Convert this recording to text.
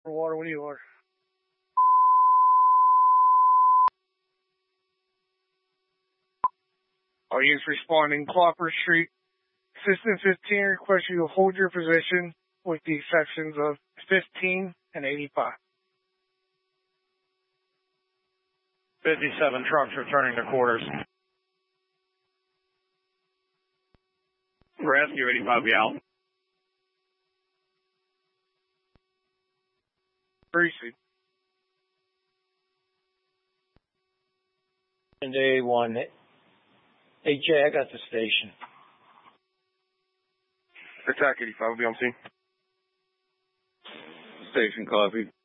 For water, what do you order? All units responding, Clopper Street. System 15 requests you to hold your position with the exceptions of 15 and 85. 57 trucks returning to quarters. Rescue 85 be out. Greasy. And A1. Hey, Jay, I got the station. Attack 85 will be on scene. Station copy.